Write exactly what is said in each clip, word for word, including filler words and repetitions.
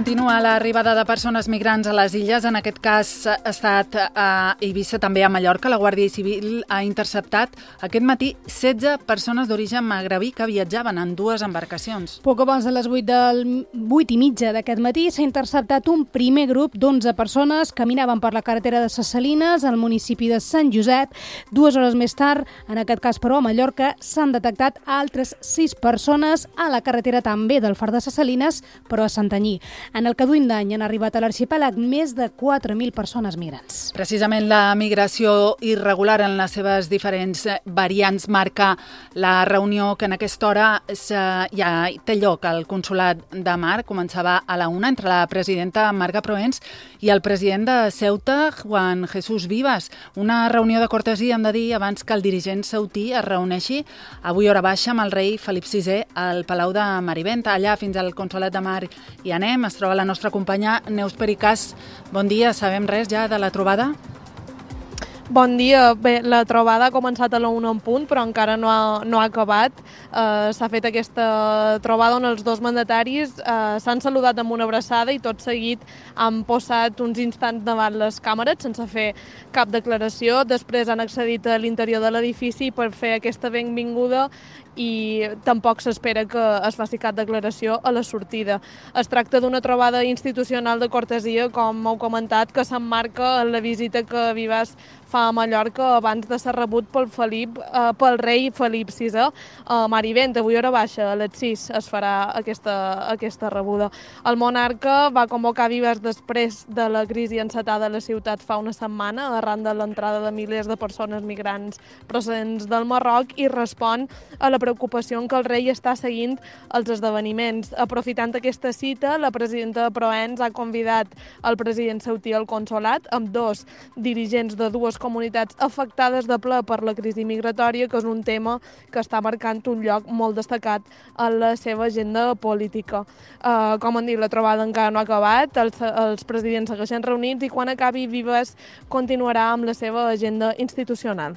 Continua l'arribada de persones migrants a les illes. En aquest cas ha estat a Eivissa, també a Mallorca. La Guàrdia Civil ha interceptat aquest matí setze persones d'origen magrebí que viatjaven en dues embarcacions. Poc abans de les vuit, del, vuit i mitja d'aquest matí s'ha interceptat un primer grup d'onze persones que caminaven per la carretera de Ses Salines, al municipi de Sant Josep. Dues hores més tard, en aquest cas però a Mallorca, s'han detectat altres sis persones a la carretera també del Far de Ses Salines, però a Santanyí. En el que duim d'any han arribat a l'arxipèlag més de quatre mil persones migrants. Precisament la migració irregular en les seves diferents variants marca la reunió que en aquesta hora ja té lloc al Consolat de Mar. Començava a la una entre la presidenta Marga Proens i el president de Ceuta, Juan Jesús Vivas. Una reunió de cortesia, hem de dir, abans que el dirigent ceutí es reuneixi avui hora baixa amb el rei Felip sisè al Palau de Marivent. Allà fins al Consolat de Mar hi anem. Es troba la nostra companya Neus Pericàs. Bon dia, sabem res ja de la trobada? Bon dia. Bé, la trobada ha començat a la una en punt, però encara no ha, no ha acabat. Eh, s'ha fet aquesta trobada on els dos mandataris eh, s'han saludat amb una abraçada i tot seguit han posat uns instants davant les càmeres sense fer cap declaració. Després han accedit a l'interior de l'edifici per fer aquesta benvinguda i tampoc s'espera que es faci cap declaració a la sortida. Es tracta d'una trobada institucional de cortesia, com heu comentat, que s'emmarca en la visita que Vivas fa a Mallorca abans de ser rebut pel, Felip, eh, pel rei Felip sisè a Marivent. Avui hora baixa, a les sis, es farà aquesta, aquesta rebuda. El monarca va convocar Vivas després de la crisi encetada a la ciutat fa una setmana, arran de l'entrada de milers de persones migrants procedents del Marroc, i respon a la preocupació en què el rei està seguint els esdeveniments. Aprofitant aquesta cita, la presidenta Proens ha convidat el president ceutí al consolat amb dos dirigents de dues comunitats afectades de ple per la crisi migratòria, que és un tema que està marcant un lloc molt destacat en la seva agenda política. Uh, com han dit, la trobada encara no ha acabat, els, els presidents segueixen reunits i quan acabi Vivas continuarà amb la seva agenda institucional.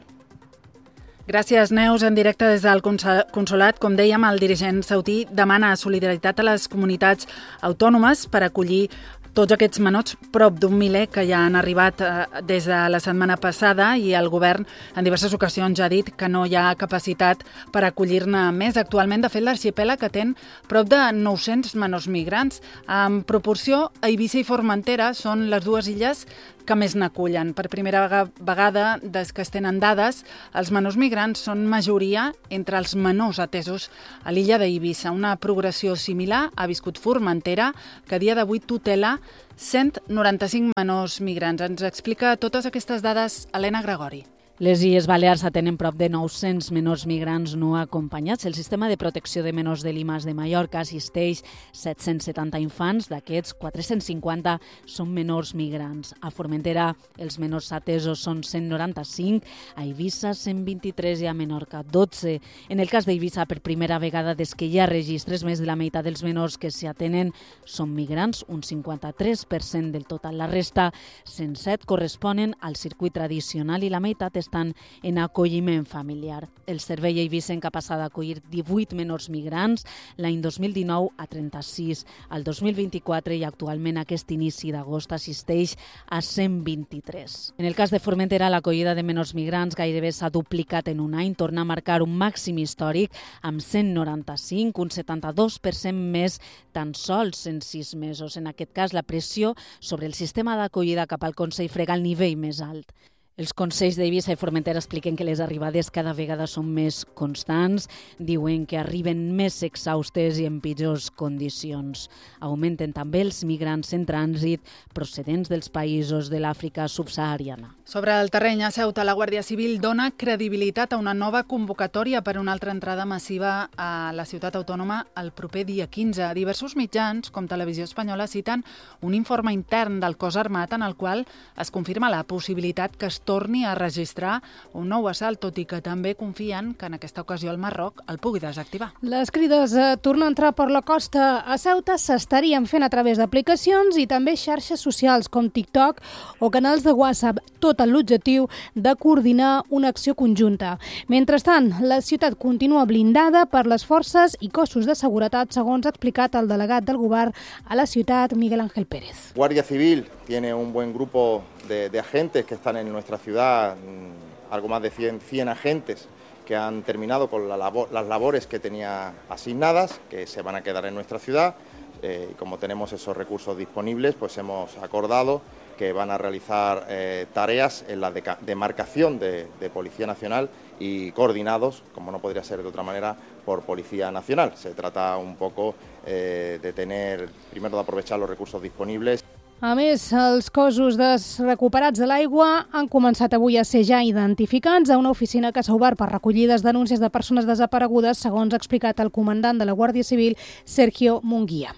Gràcies, Neus. En directe des del Consolat, com dèiem, el dirigent ceutí demana solidaritat a les comunitats autònomes per acollir tots aquests menors, prop d'un miler que ja han arribat eh, des de la setmana passada, i el govern en diverses ocasions ja ha dit que no hi ha capacitat per acollir-ne més. Actualment, de fet, l'arxipèlag atén prop de nou-cents menors migrants. En proporció, Eivissa i Formentera són les dues illes que més n'acullen. Per primera vegada, des que es tenen dades, els menors migrants són majoria entre els menors atesos a l'illa d'Eivissa. Una progressió similar ha viscut Formentera, que a dia d'avui tutela cent noranta-cinc menors migrants. Ens explica totes aquestes dades Helena Gregori. Les Illes Balears atenen prop de nou-cents menors migrants no acompanyats. El sistema de protecció de menors de l'I M A S de Mallorca assisteix set-cents setanta infants, d'aquests quatre-cents cinquanta són menors migrants. A Formentera els menors atesos són cent noranta-cinc, a Eivissa cent vint-i-tres i a Menorca dotze. En el cas d'Eivissa, per primera vegada des que hi ha registres, més de la meitat dels menors que s'hi atenen són migrants, un cinquanta-tres per cent del total. La resta, cent set, corresponen al circuit tradicional i la meitat estan en acolliment familiar. El servei eivissenc ha passat a acollir divuit menors migrants l'any dos mil dinou a trenta-sis. Al dos mil vint-i-quatre i actualment aquest inici d'agost assisteix a cent vint-i-tres. En el cas de Formentera, l'acollida de menors migrants gairebé s'ha duplicat en un any, torna a marcar un màxim històric amb cent noranta-cinc, un setanta-dos per cent més tan sols en sis mesos. En aquest cas, la pressió sobre el sistema d'acollida cap al Consell frega el nivell més alt. Els consells d'Eivissa i Formentera expliquen que les arribades cada vegada són més constants, diuen que arriben més exhaustes i en pitjors condicions. Augmenten també els migrants en trànsit procedents dels països de l'Àfrica subsahariana. Sobre el terreny a Ceuta, la Guàrdia Civil dona credibilitat a una nova convocatòria per una altra entrada massiva a la ciutat autònoma el proper dia quinze. Diversos mitjans, com Televisió Espanyola, citen un informe intern del cos armat en el qual es confirma la possibilitat que es torni a registrar un nou assalt, tot i que també confien que en aquesta ocasió el Marroc el pugui desactivar. Les crides a tornar a entrar per la costa a Ceuta s'estarien fent a través d'aplicacions i també xarxes socials com TikTok o canals de WhatsApp, tot amb l'objectiu de coordinar una acció conjunta. Mentrestant, la ciutat continua blindada per les forces i cossos de seguretat, segons ha explicat el delegat del govern a la ciutat, Miguel Ángel Pérez. Guardia Civil tiene un buen grupo de, de agentes que están en nuestra ciudad, algo más de cien, cien agentes que han terminado con la labor, las labores que tenía asignadas, que se van a quedar en nuestra ciudad. Eh, y como tenemos esos recursos disponibles, pues hemos acordado que van a realizar eh, tareas en la demarcación de, de Policía Nacional y coordinados, como no podría ser de otra manera, por Policía Nacional. Se trata un poco eh, de tener, primero de aprovechar los recursos disponibles. A més, els cossos recuperats de l'aigua han començat avui a ser ja identificats a una oficina que s'ha obert per recollir les denúncies de persones desaparegudes, segons ha explicat el comandant de la Guàrdia Civil, Sergio Munguía.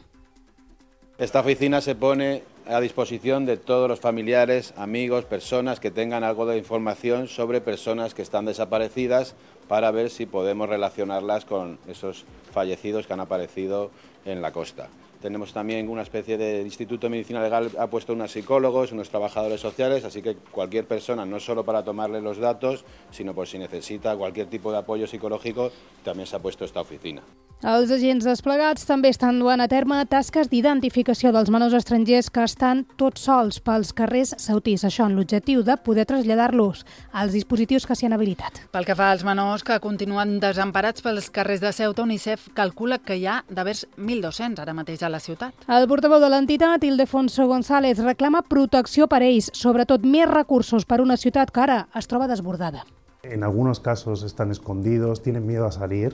Esta oficina se pone a disposición de todos los familiares, amigos, personas que tengan algo de información sobre personas que están desaparecidas para ver si podemos relacionarlas con esos fallecidos que han aparecido en la costa. Tenemos también una especie de Instituto de Medicina Legal, ha puesto unos psicólogos, unos trabajadores sociales, así que cualquier persona, no solo para tomarle los datos, sino por si necesita cualquier tipo de apoyo psicológico, también se ha puesto esta oficina. Els agents desplegats també estan duent a terme tasques d'identificació dels menors estrangers que estan tots sols pels carrers ceutís, això amb l'objectiu de poder traslladar-los als dispositius que s'hi han habilitat. Pel que fa als menors que continuen desemparats pels carrers de Ceuta, UNICEF calcula que hi ha d'haver mil dos-cents ara mateix a la ciutat. El portaveu de l'entitat, Ildefonso González, reclama protecció per ells, sobretot més recursos per una ciutat que ara es troba desbordada. En algunos casos están escondidos, tienen miedo a salir.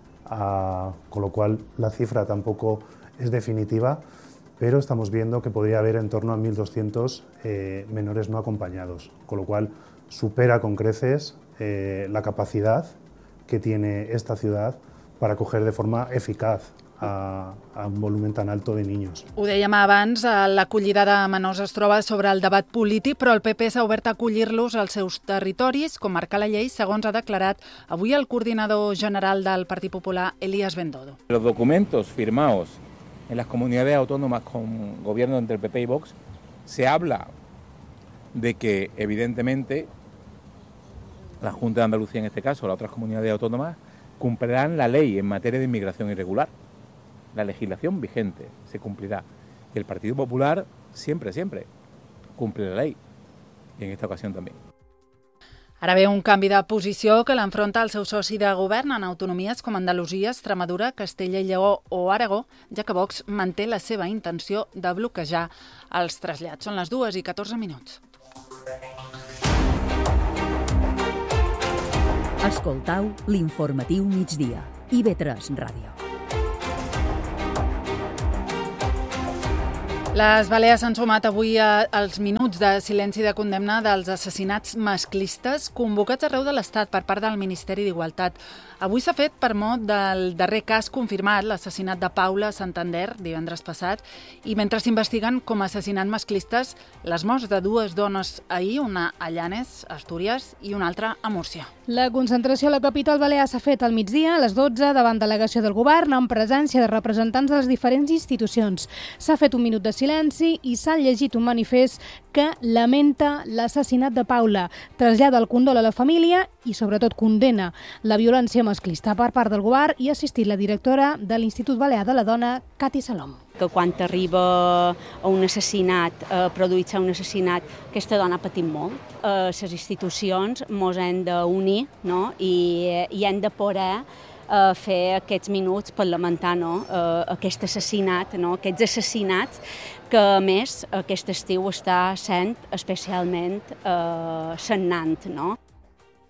Uh, con lo cual la cifra tampoco es definitiva, pero estamos viendo que podría haber en torno a mil doscientos eh, menores no acompañados, con lo cual supera con creces eh, la capacidad que tiene esta ciudad para acoger de forma eficaz a, a un volumen tan alto de niños. Ho dèiem abans, l'acollida de menors es troba sobre el debat polític, però el P P s'ha obert a acollir-los als seus territoris, com marca la llei, segons ha declarat avui el coordinador general del Partit Popular, Elías Bendodo. Los documentos firmados en las comunidades autónomas con gobierno entre el P P y Vox, se habla de que, evidentemente, la Junta de Andalucía, en este caso, las otras comunidades autónomas, cumplirán la ley en materia de inmigración irregular. La legislación vigente se cumplirá. Y el Partido Popular siempre, siempre cumple la ley. Y en esta ocasión también. Ara ve un canvi de posició que l'enfronta al seu soci de govern en autonomies com Andalusia, Extremadura, Castella i Lleó o Aragó, ja que Vox manté la seva intenció de bloquejar els trasllats. Són les dues i catorze minuts. Escoltau l'informatiu migdia. I V tres Ràdio. Les Balears s'han sumat avui als minuts de silenci de condemna dels assassinats masclistes convocats arreu de l'Estat per part del Ministeri d'Igualtat. Avui s'ha fet per mot del darrer cas confirmat, l'assassinat de Paula a Santander divendres passat, i mentre s'investiguen com a assassinats masclistes les morts de dues dones ahir, una a Llanes, Astúries, i una altra a Múrcia. La concentració a la capital balear s'ha fet al migdia a les dotze davant delegació del govern amb presència de representants de les diferents institucions. S'ha fet un minut de silenci i s'ha llegit un manifest que lamenta l'assassinat de Paula, trasllada el condol a la família i sobretot condena la violència masclista per part del govern i ha assistit la directora de l'Institut Balear de la Dona, Cati Salom. Que quan arriba a un assassinat, a produir-se un assassinat, aquesta dona ha patit molt. Eh, les institucions mos hem d'unir, no? I, i hem de poder eh, fer aquests minuts per lamentar, no? eh, aquest assassinat, no? Aquests assassinats que, a més, aquest estiu està sent especialment eh, sagnant, no?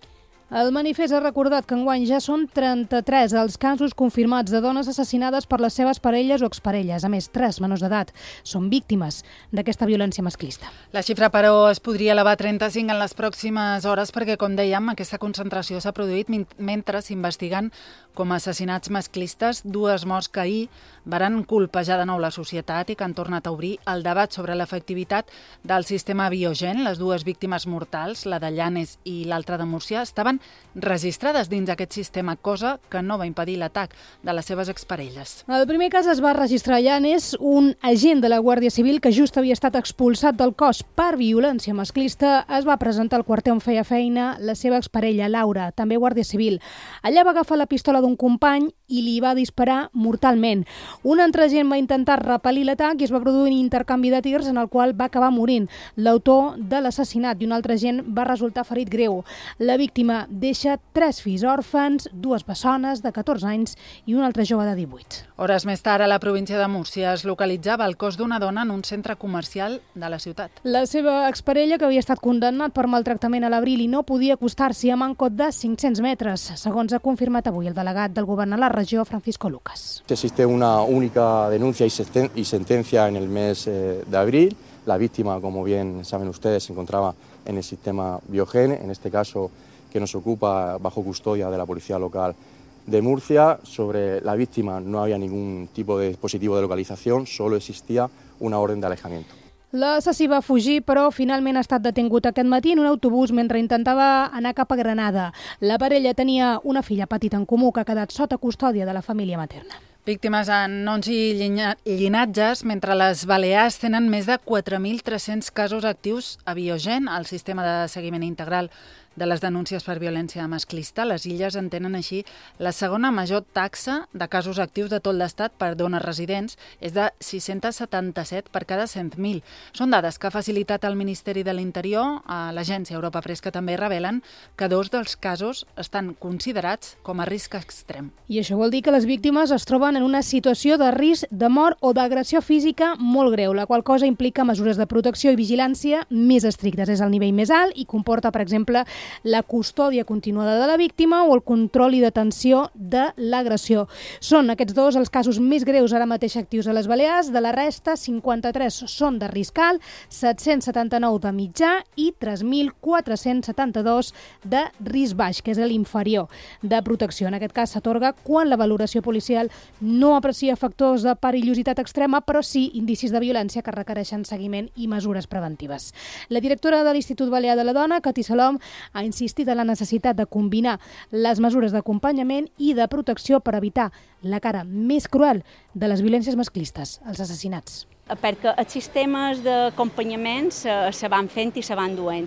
El manifest ha recordat que enguany ja són trenta-tres els casos confirmats de dones assassinades per les seves parelles o exparelles. A més, tres menors d'edat són víctimes d'aquesta violència masclista. La xifra, però, es podria elevar a trenta-cinc en les pròximes hores perquè, com dèiem, aquesta concentració s'ha produït mentre s'investiguen com a assassinats masclistes dues morts que ahir varen colpejar de nou la societat i que han tornat a obrir el debat sobre l'efectivitat del sistema Biogen. Les dues víctimes mortals, la de Llanes i l'altra de Múrcia, estaven registrades dins aquest sistema, cosa que no va impedir l'atac de les seves exparelles. El primer cas es va registrar a Llanes. Un agent de la Guàrdia Civil que just havia estat expulsat del cos per violència masclista es va presentar al quarter on feia feina la seva exparella, Laura, també Guàrdia Civil. Allà va agafar la pistola d'un company i li va disparar mortalment. Un altre agent va intentar repel·lir l'atac i es va produir un intercanvi de tirs en el qual va acabar morint l'autor de l'assassinat i un altre agent va resultar ferit greu. La víctima deixa tres fills òrfans, dues bessones de catorze anys i un altre jove de divuit. Hores més tard, a la província de Múrcia es localitzava el cos d'una dona en un centre comercial de la ciutat. La seva exparella, que havia estat condemnat per maltractament a l'abril i no podia acostar-s'hi a mancot de cinc-cents metres, segons ha confirmat avui el delegat del govern a la regió, Francisco Lucas. Existe una única denuncia y sentencia en el mes de abril. La víctima, como bien saben ustedes, se encontraba en el sistema Biogen, en este caso que nos ocupa bajo custodia de la Policía Local de Murcia. Sobre la víctima no había ningún tipo de dispositivo de localización, solo existía una orden de alejamiento. L'assassí va fugir, però finalment ha estat detingut aquest matí en un autobús mentre intentava anar cap a Granada. La parella tenia una filla petita en comú que ha quedat sota custòdia de la família materna. Víctimes en noms i llinatges, mentre les Balears tenen més de quatre mil tres-cents casos actius a Biogen, el sistema de seguiment integral de les denúncies per violència masclista. Les Illes en tenen així la segona major taxa de casos actius de tot l'Estat per dones residents, és de sis-cents setanta-set per cada cent mil. Són dades que ha facilitat el Ministeri de l'Interior a l'agència Europa Press, que també revelen que dos dels casos estan considerats com a risc extrem. I això vol dir que les víctimes es troben en una situació de risc de mort o d'agressió física molt greu, la qual cosa implica mesures de protecció i vigilància més estrictes. És el nivell més alt i comporta, per exemple, la custòdia continuada de la víctima o el control i detenció de l'agressió. Són aquests dos els casos més greus ara mateix actius a les Balears. De la resta, cinquanta-tres són de risc alt, set-cents setanta-nou de mitjà i tres mil quatre-cents setanta-dos de risc baix, que és l'inferior de protecció. En aquest cas s'atorga quan la valoració policial no aprecia factors de perillositat extrema, però sí indicis de violència que requereixen seguiment i mesures preventives. La directora de l'Institut Balear de la Dona, Cati Salom, ha insistit en la necessitat de combinar les mesures d'acompanyament i de protecció per evitar la cara més cruel de les violències masclistes, els assassinats. Perquè els sistemes d'acompanyament se, se van fent i se van duent,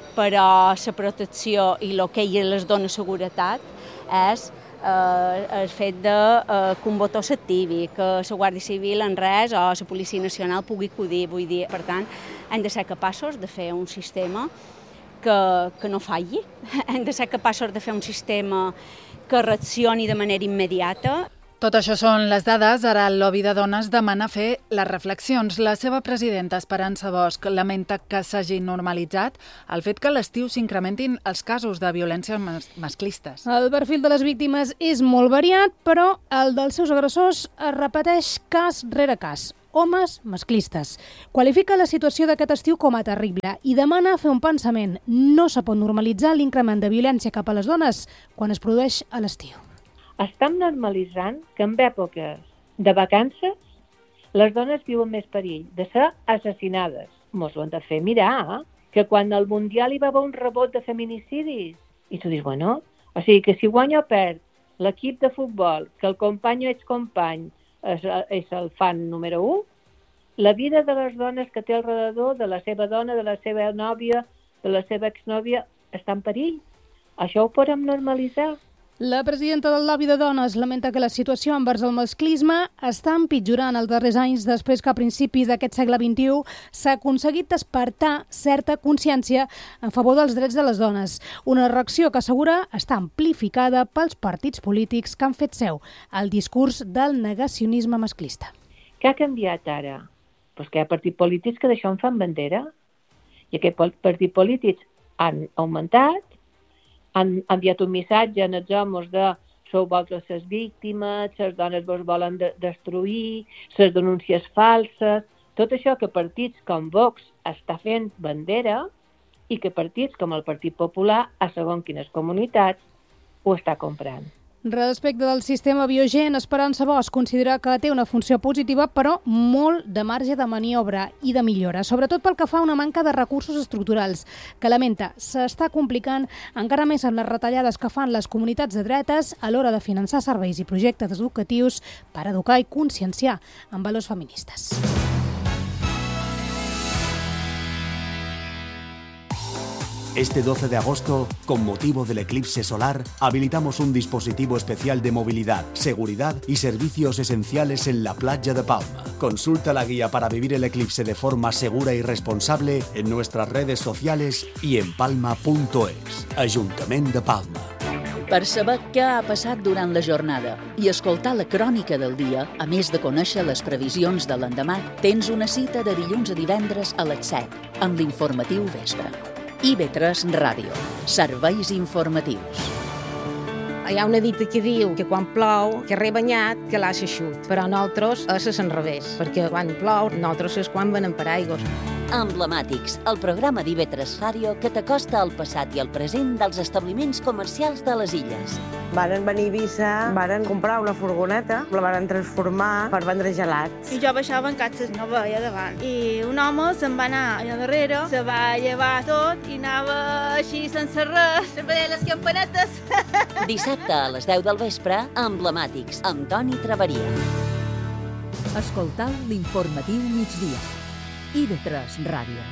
però la protecció i el que les dona seguretat és eh, el fet de eh, que un votor s'activi, que la Guàrdia Civil en res o la Policia Nacional pugui acudir. Vull dir, per tant, hem de ser capaços de fer un sistema Que, que no falli. Hem de ser capaços de fer un sistema que reaccioni de manera immediata. Tot això són les dades. Ara el lobby de dones demana fer les reflexions. La seva presidenta, Esperança Bosch, lamenta que s'hagi normalitzat el fet que a l'estiu s'incrementin els casos de violències mas masclistes. El perfil de les víctimes és molt variat, però el dels seus agressors es repeteix cas rere cas. Homes masclistes. Qualifica la situació d'aquest estiu com a terrible i demana fer un pensament. No se pot normalitzar l'increment de violència cap a les dones quan es produeix a l'estiu. Estem normalitzant que en èpoques de vacances les dones viuen més perill de ser assassinades. Mos ho han de fer mirar, que quan al Mundial hi va haver un rebot de feminicidis, i tu dius, bueno, o sigui que si guanya o perd l'equip de futbol, que el company o excompany és, és el fan número un, la vida de les dones que té al redador, de la seva dona, de la seva nòvia, de la seva exnòvia, està en perill. Això ho podem normalitzar. La presidenta del lobby de dones lamenta que la situació envers el masclisme està empitjorant els darrers anys després que a principis d'aquest segle vint-i-u s'ha aconseguit despertar certa consciència en favor dels drets de les dones. Una reacció que assegura està amplificada pels partits polítics que han fet seu el discurs del negacionisme masclista. Què ha canviat ara? Pues que hi ha partits polítics que d'això en fan bandera i aquests partits polítics han augmentat han enviat un missatge en els homes de sou vosaltres les víctimes, les dones vos volen de destruir, les denúncies falses, tot això que partits com Vox està fent bandera i que partits com el Partit Popular, a segons quines comunitats, ho està comprant. Respecte del sistema Biogen, Esperança Bosch considera que té una funció positiva, però molt de marge de maniobra i de millora, sobretot pel que fa a una manca de recursos estructurals, que lamenta s'està complicant encara més amb les retallades que fan les comunitats de dretes a l'hora de finançar serveis i projectes educatius per educar i conscienciar en valors feministes. Este doce de agosto, con motivo del eclipse solar, habilitamos un dispositivo especial de movilidad, seguridad y servicios esenciales en la playa de Palma. Consulta la guía para vivir el eclipse de forma segura y responsable en nuestras redes sociales y en palma punto es. Ajuntament de Palma. Per saber què ha passat durant la jornada i escoltar la crònica del dia, a més de conèixer les previsions de l'endemà, tens una cita de dilluns a divendres a les set, amb l'informatiu Vespre. I ve tres Ràdio, serveis informatius. Hi ha una dita que diu que quan plou, que rebanyat, que l'ha eixut. Però nosaltres és l'enrevés, perquè quan plou, nosaltres és quan venen per aigües. Emblemàtics, el programa d'I V tres Ràdio que t'acosta al passat i al present dels establiments comercials de les illes. Varen venir a Eivissa, varen comprar una furgoneta, la varen transformar per vendre gelats. I jo baixava en catxes, no veia davant. I un home se'n va anar allà darrere, se va llevar tot i anava així sense res, sempre deia les campanetes. Dissabte a les deu del vespre, Emblemàtics, amb Toni Traveria. Escoltau l'informatiu migdia. I V tres Ràdio.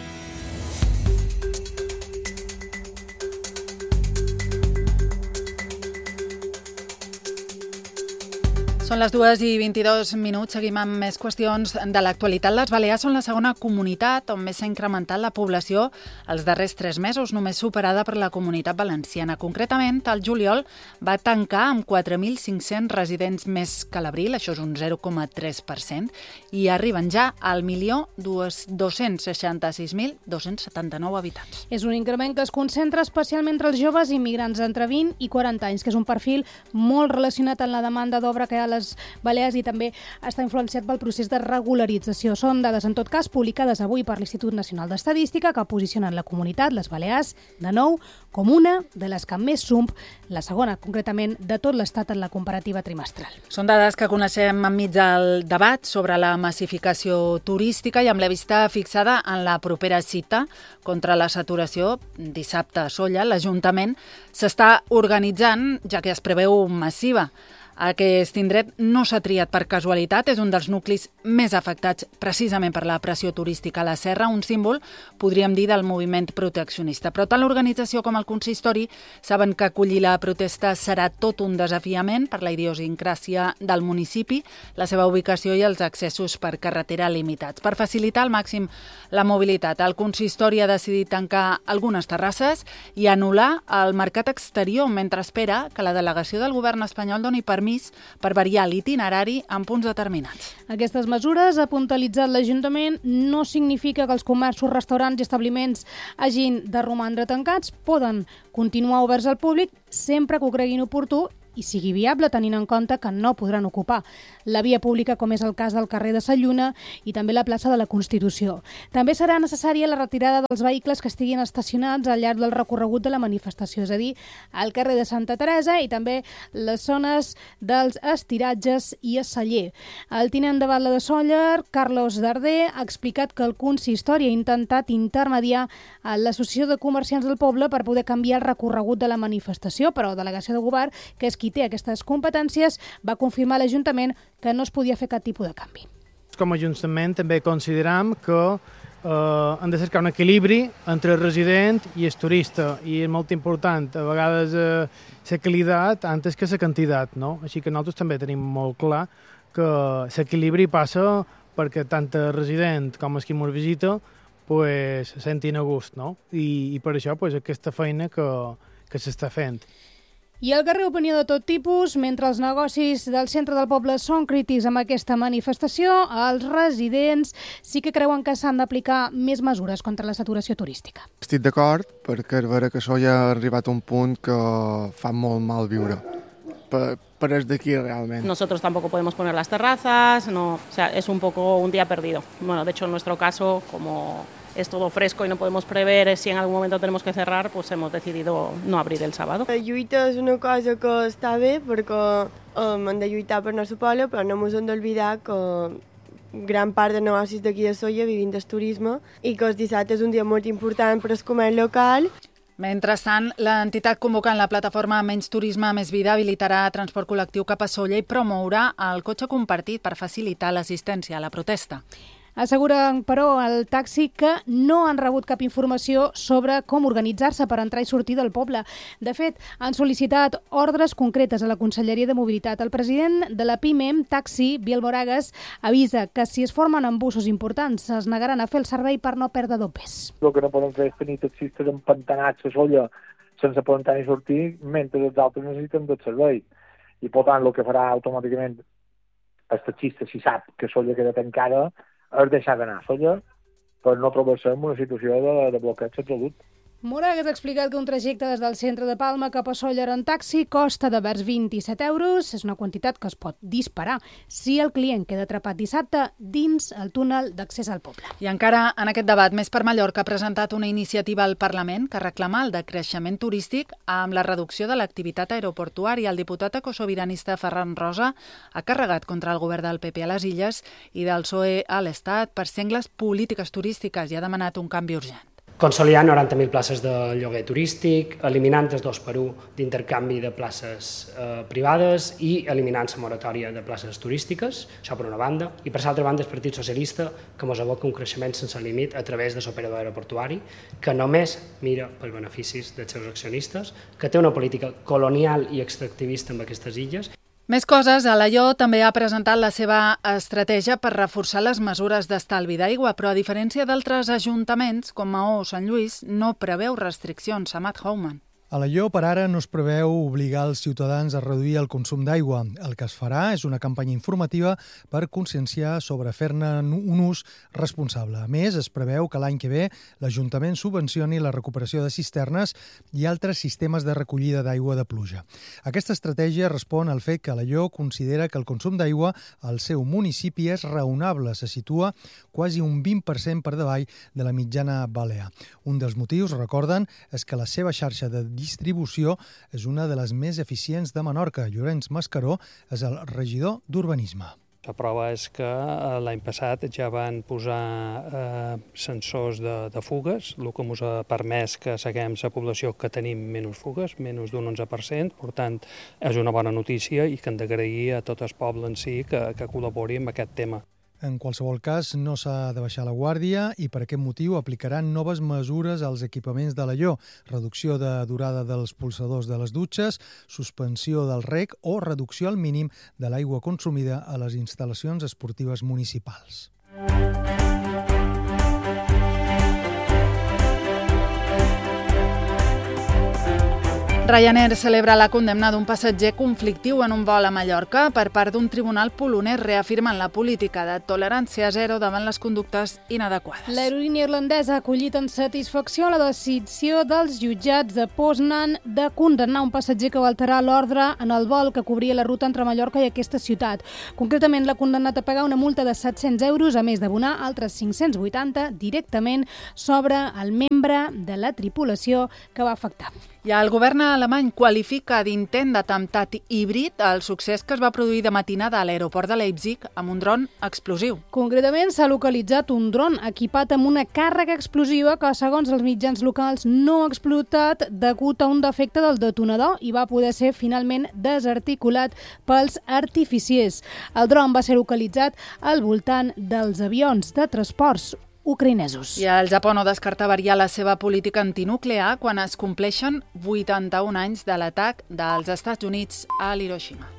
Són les dues i vint-i-dos minuts, seguim amb més qüestions de l'actualitat. Les Balears són la segona comunitat on més s'ha incrementat la població els darrers tres mesos, només superada per la Comunitat Valenciana. Concretament, el juliol va tancar amb quatre mil cinc-cents residents més que l'abril, això és un zero coma tres per cent, i arriben ja al milió dos-cents seixanta-sis mil dos-cents setanta-nou habitants. És un increment que es concentra especialment entre els joves immigrants entre vint i quaranta anys, que és un perfil molt relacionat amb la demanda d'obra que hi ha a les Balears i també està influenciat pel procés de regularització. Són dades, en tot cas, publicades avui per l'Institut Nacional d'Estadística que posicionen la comunitat, les Balears, de nou, com una de les que més sump, la segona, concretament, de tot l'Estat en la comparativa trimestral. Són dades que coneixem enmig del debat sobre la massificació turística i amb la vista fixada en la propera cita contra la saturació. Dissabte a Sóller, l'Ajuntament s'està organitzant, ja que es preveu massiva. Aquest indret no s'ha triat per casualitat, és un dels nuclis més afectats precisament per la pressió turística a la Serra, un símbol, podríem dir, del moviment proteccionista. Però tant l'organització com el consistori saben que acollir la protesta serà tot un desafiament per la idiosincràsia del municipi, la seva ubicació i els accessos per carretera limitats. Per facilitar al màxim la mobilitat, el consistori ha decidit tancar algunes terrasses i anul·lar el mercat exterior mentre espera que la delegació del govern espanyol doni permís per variar l'itinerari en punts determinats. Aquestes mesures, ha puntualitzat l'Ajuntament, no significa que els comerços, restaurants i establiments hagin de romandre tancats, poden continuar oberts al públic sempre que ho creguin oportú i sigui viable, tenint en compte que no podran ocupar la via pública, com és el cas del carrer de Sant Lluna i també la plaça de la Constitució. També serà necessària la retirada dels vehicles que estiguin estacionats al llarg del recorregut de la manifestació, és a dir, al carrer de Santa Teresa i també les zones dels estiratges i a Celler. El tinent de batlle de Sóller, Carlos Darder, ha explicat que el consistori ha intentat intermediar a l'Associació de Comerciants del Poble per poder canviar el recorregut de la manifestació, però la delegació de govern, que és qui té aquestes competències, va confirmar a l'Ajuntament que no es podia fer cap tipus de canvi. Com a Ajuntament també consideram que eh, hem de cercar un equilibri entre el resident i el turista i és molt important a vegades eh, la qualitat antes que la quantitat, no? Així que nosaltres també tenim molt clar que l'equilibri passa perquè tant el resident com el qui ens visita pues, se sentin a gust, no? I, i per això pues, aquesta feina que, que s'està fent. I al carrer opinió de tot tipus, mentre els negocis del centre del poble són crítics amb aquesta manifestació, els residents sí que creuen que s'han d'aplicar més mesures contra la saturació turística. Estic d'acord, perquè és vera que això ja ha arribat a un punt que fa molt mal viure, per, per els d'aquí realment. Nosotros tampoco podemos poner las terrazas, no, o sea, es un poco un día perdido. Bueno, de hecho, en nuestro caso, como es todo fresco y no podemos prever si en algún momento tenemos que cerrar, pues hemos decidido no abrir el sábado. La lluita és una cosa que està bé perquè um, hem de lluitar per el nostre poble, però no ens hem d'oblidar que gran part de negocis d'aquí de Sóller vivim del turisme i que el dissabte és un dia molt important per al comerç local. Mentrestant, l'entitat convocant la plataforma Menys Turisme, Més Vida habilitarà transport col·lectiu cap a Sóller i promourà el cotxe compartit per facilitar l'assistència a la protesta. Asseguren, però, al taxi que no han rebut cap informació sobre com organitzar-se per entrar i sortir del poble. De fet, han sol·licitat ordres concretes a la Conselleria de Mobilitat. El president de la PIMEM Taxi, Biel Moragas, avisa que si es formen embussos importants es negaran a fer el servei per no perdre dopes. El que no podem fer és tenir taxistes empantanats a Sóller sense poder entrar i sortir mentre els altres necessiten del servei. I, per tant, el que farà automàticament el taxista, si sap que Sóller queda tancada, és deixar d'anar a Sóller per no trobar-se en una situació de, de bloqueig absolut. Moragas ha explicat que un trajecte des del centre de Palma cap a Sóller en taxi costa de vers vint-i-set euros. És una quantitat que es pot disparar si el client queda atrapat dissabte dins el túnel d'accés al poble. I encara en aquest debat, Més per Mallorca ha presentat una iniciativa al Parlament que reclama el decreixement turístic amb la reducció de l'activitat aeroportuària. El diputat ecosobiranista Ferran Rosa ha carregat contra el govern del P P a les Illes i del P S O E a l'Estat per sengles polítiques turístiques i ha demanat un canvi urgent. Consolidant noranta mil places de lloguer turístic, eliminant els dos per un d'intercanvi de places eh, privades i eliminant la moratòria de places turístiques, això per una banda, i per l'altra banda el Partit Socialista que ens aboca un creixement sense límit a través de l'operador aeroportuari, que només mira pels beneficis dels seus accionistes, que té una política colonial i extractivista amb aquestes illes. Més coses, Alaior també ha presentat la seva estratègia per reforçar les mesures d'estalvi d'aigua, però a diferència d'altres ajuntaments, com Maó o Sant Lluís, no preveu restriccions. Amat Houman. Alaior, per ara, no es preveu obligar els ciutadans a reduir el consum d'aigua. El que es farà és una campanya informativa per conscienciar sobre fer-ne un ús responsable. A més, es preveu que l'any que ve l'Ajuntament subvencioni la recuperació de cisternes i altres sistemes de recollida d'aigua de pluja. Aquesta estratègia respon al fet que Alaior considera que el consum d'aigua al seu municipi és raonable, se situa quasi un vint per cent per davall de la mitjana balear. Un dels motius, recorden, és que la seva xarxa de distribució és una de les més eficients de Menorca. Llorenç Mascaró és el regidor d'Urbanisme. La prova és que l'any passat ja van posar eh, sensors de, de fugues, el que ens ha permès que seguem la població que tenim menys fugues, menys d'un onze per cent. Per tant, és una bona notícia i que hem d'agrair a tot el poble en si que, que col·labori amb aquest tema. En qualsevol cas, no s'ha de baixar la guàrdia i per aquest motiu aplicaran noves mesures als equipaments de l'Alaior, reducció de durada dels pulsadors de les dutxes, suspensió del reg o reducció al mínim de l'aigua consumida a les instal·lacions esportives municipals. Ryanair celebra la condemna d'un passatger conflictiu en un vol a Mallorca per part d'un tribunal polonès reafirmant la política de tolerància zero davant les conductes inadequades. L'aerolínia irlandesa ha acollit en satisfacció la decisió dels jutjats de Poznan de condemnar un passatger que va alterar l'ordre en el vol que cobria la ruta entre Mallorca i aquesta ciutat. Concretament, l'ha condemnat a pagar una multa de set-cents euros, a més d'abonar altres cinc-cents vuitanta directament sobre el membre de la tripulació que va afectar. I el govern alemany qualifica d'intent d'atemptat híbrid el succés que es va produir de matinada a l'aeroport de Leipzig amb un dron explosiu. Concretament, s'ha localitzat un dron equipat amb una càrrega explosiva que, segons els mitjans locals, no ha explotat degut a un defecte del detonador i va poder ser finalment desarticulat pels artificiers. El dron va ser localitzat al voltant dels avions de transports ucraïnesos. I el Japó no descarta variar la seva política antinuclear quan es compleixen vuitanta-un anys de l'atac dels Estats Units a Hiroshima.